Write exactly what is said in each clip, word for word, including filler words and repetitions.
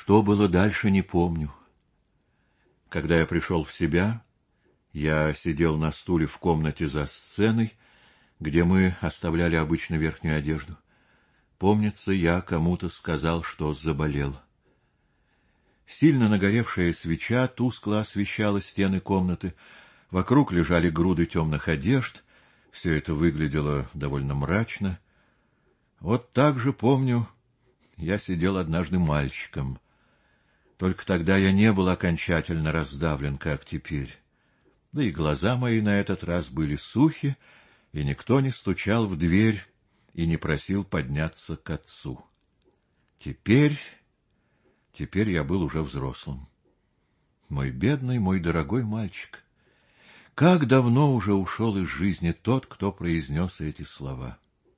Что было дальше, не помню. Когда я пришел в себя, я сидел на стуле в комнате за сценой, где мы оставляли обычно верхнюю одежду. Помнится, я кому-то сказал, что заболел. Сильно нагоревшая свеча тускло освещала стены комнаты. Вокруг лежали груды темных одежд. Все это выглядело довольно мрачно. Вот так же, помню, я сидел однажды мальчиком. Только тогда я не был окончательно раздавлен, как теперь. Да и глаза мои на этот раз были сухи, и никто не стучал в дверь и не просил подняться к отцу. Теперь... Теперь я был уже взрослым. Мой бедный, мой дорогой мальчик, как давно уже ушел из жизни тот, кто произнес эти слова.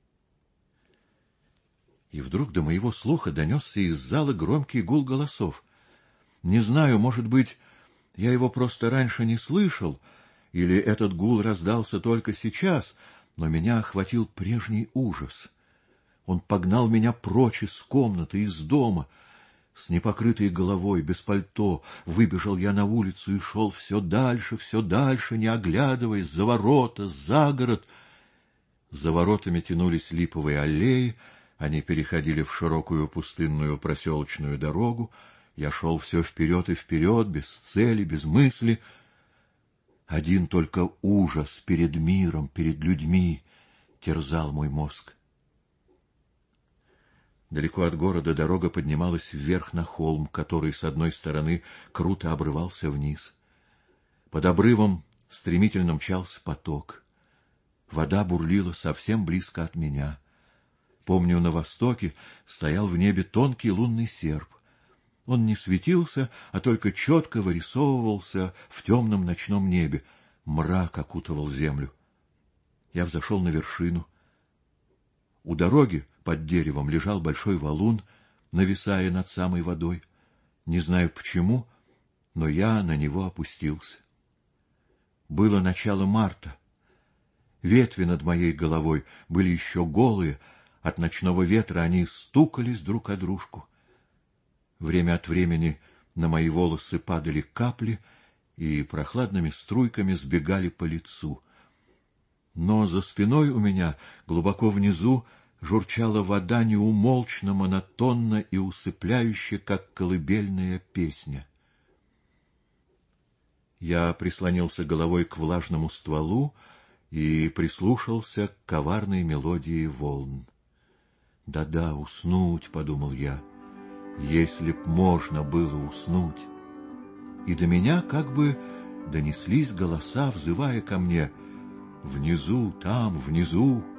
И вдруг до моего слуха донесся из зала громкий гул голосов. Не знаю, может быть, я его просто раньше не слышал, или этот гул раздался только сейчас, но меня охватил прежний ужас. Он погнал меня прочь из комнаты, из дома. С непокрытой головой, без пальто, выбежал я на улицу и шел все дальше, все дальше, не оглядываясь, за ворота, за город. За воротами тянулись липовые аллеи, они переходили в широкую пустынную проселочную дорогу. Я шел все вперед и вперед, без цели, без мысли. Один только ужас перед миром, перед людьми терзал мой мозг. Далеко от города дорога поднималась вверх на холм, который с одной стороны круто обрывался вниз. Под обрывом стремительно мчался поток. Вода бурлила совсем близко от меня. Помню, на востоке стоял в небе тонкий лунный серп. Он не светился, а только четко вырисовывался в темном ночном небе. Мрак окутывал землю. Я взошел на вершину. У дороги под деревом лежал большой валун, нависая над самой водой. Не знаю почему, но я на него опустился. Было начало марта. Ветви над моей головой были еще голые, от ночного ветра они стукались друг о дружку. Время от времени на мои волосы падали капли и прохладными струйками сбегали по лицу. Но за спиной у меня, глубоко внизу, журчала вода неумолчно, монотонно и усыпляюще, как колыбельная песня. Я прислонился головой к влажному стволу и прислушался к коварной мелодии волн. «Да-да, уснуть», — подумал я, — «если б можно было уснуть». И до меня как бы донеслись голоса, взывая ко мне: «Внизу, там, внизу».